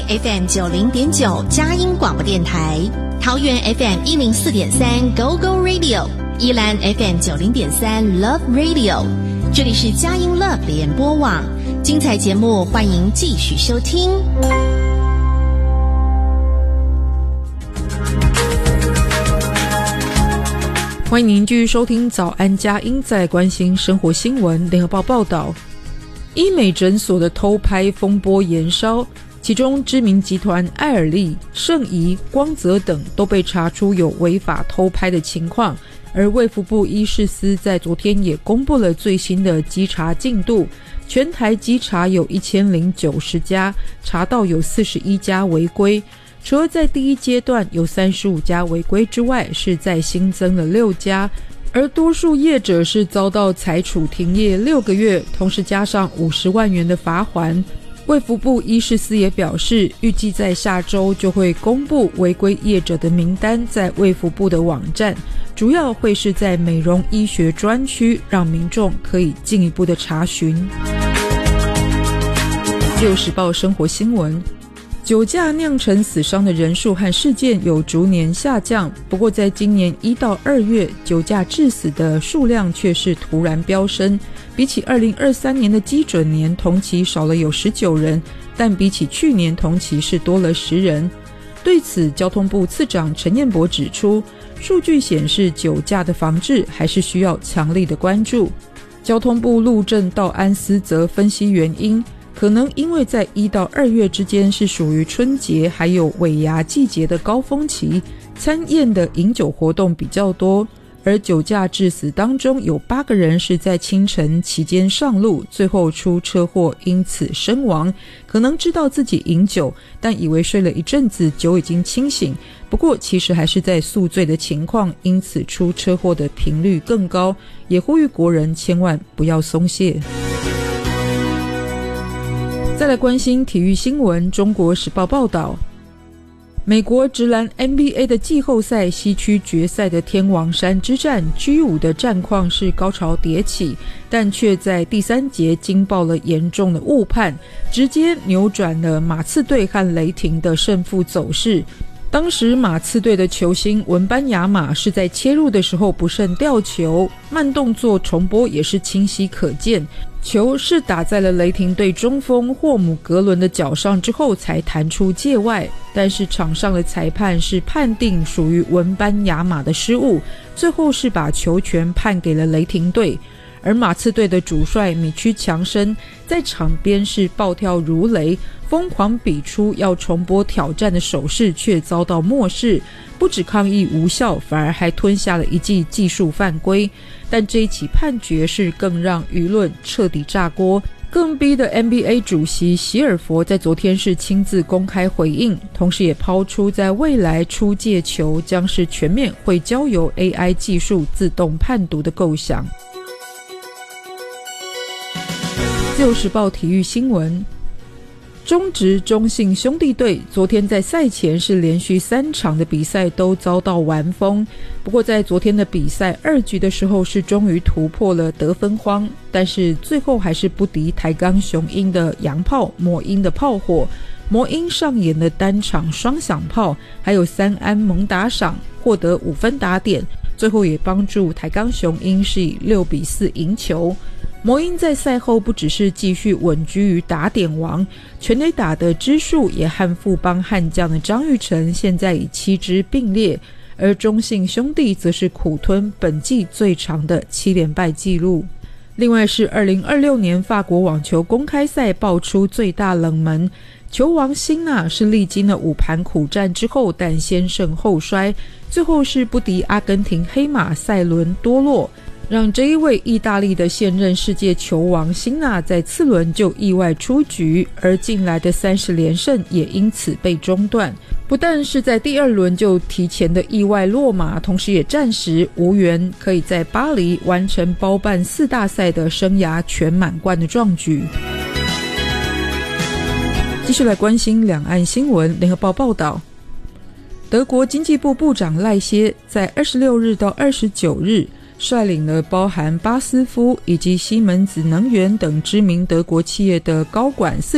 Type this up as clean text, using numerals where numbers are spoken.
FM 90.9佳音广播电台，桃园 FM 104.3 Go Go Radio， 宜兰 FM 90.3 Love Radio， 这里是佳音 Love 联播网，精彩节目欢迎继续收听。 欢迎您继续收听早安佳音，在关心生活新闻。联合报报道，医美诊所的偷拍风波延烧，其中知名集团爱尔丽、圣仪、光泽等都被查出有违法偷拍的情况，而卫福部医事司在昨天也公布了最新的稽查进度，全台稽查有1090家，查到有41家违规。除了在第一阶段有35家违规之外，是再新增了6家，而多数业者是遭到裁处停业6个月，同时加上50万元的罚锾。卫福部医事司也表示，预计在下周就会公布违规业者的名单在卫福部的网站，主要会是在美容医学专区，让民众可以进一步的查询。自由时报生活新闻，酒驾酿成死伤的人数和事件有逐年下降，不过在今年1到2月，酒驾致死的数量却是突然飙升，比起2023年的基准年同期少了有19人，但比起去年同期是多了10人。对此，交通部次长陈彦博指出，数据显示酒驾的防治还是需要强力的关注。交通部路政道安司则分析原因，可能因为在1到2月之间是属于春节还有尾牙季节的高峰期，餐宴的饮酒活动比较多，而酒驾致死当中有8个人是在清晨期间上路，最后出车祸因此身亡，可能知道自己饮酒，但以为睡了一阵子酒已经清醒，不过其实还是在宿醉的情况，因此出车祸的频率更高，也呼吁国人千万不要松懈。再来关心体育新闻，中国时报报道，美国职篮 NBA 的季后赛西区决赛的天王山之战 G5 的战况是高潮迭起，但却在第3节惊爆了严重的误判，直接扭转了马刺队和雷霆的胜负走势。当时马刺队的球星文班亚马是在切入的时候不慎掉球，慢动作重播也是清晰可见，球是打在了雷霆队中锋霍姆格伦的脚上之后才弹出界外，但是场上的裁判是判定属于文班亚马的失误，最后是把球权判给了雷霆队。而马刺队的主帅米区强森在场边是暴跳如雷，疯狂比出要重播挑战的手势，却遭到漠视，不止抗议无效，反而还吞下了一记技术犯规。但这一起判决是更让舆论彻底炸锅，更逼的 NBA 主席席尔佛在昨天是亲自公开回应，同时也抛出在未来出界球将是全面会交由 AI 技术自动判读的构想。自由时报体育新闻，中职中信兄弟队昨天在赛前是连续3场的比赛都遭到完封，不过在昨天的比赛2局的时候是终于突破了得分荒，但是最后还是不敌台钢雄鹰的洋炮魔鹰的炮火，魔鹰上演了单场双响炮，还有3安猛打赏，获得5分打点，最后也帮助台钢雄鹰是以6-4赢球。魔鹰在赛后不只是继续稳居于打点王，全垒打的支数也和富邦悍将的张育成现在以7支并列，而中信兄弟则是苦吞本季最长的7连败纪录。另外是2026年法国网球公开赛爆出最大冷门，球王辛纳是历经了5盘苦战之后，但先胜后衰，最后是不敌阿根廷黑马塞伦多洛，让这一位意大利的现任世界球王辛纳在次轮就意外出局，而近来的30连胜也因此被中断，不但是在第2轮就提前的意外落马，同时也暂时无缘可以在巴黎完成包办4大赛的生涯全满贯的壮举。继续来关心两岸新闻，联合报报道，德国经济部部长赖歇在26日到29日率领了包含巴斯夫以及西门子能源等知名德国企业的高管